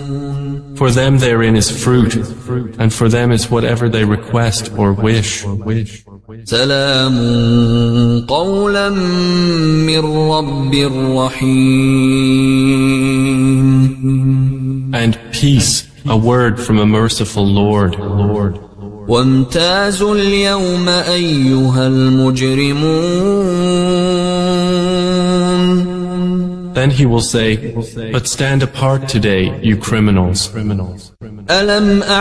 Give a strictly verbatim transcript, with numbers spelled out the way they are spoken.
For them therein is fruit, and for them is whatever they request or wish. سلام قولا من رب رحيم. And peace, a word from a merciful Lord. وامتازوا اليوم أيها المجرمون. Then he will say, but stand apart today, you criminals. ألم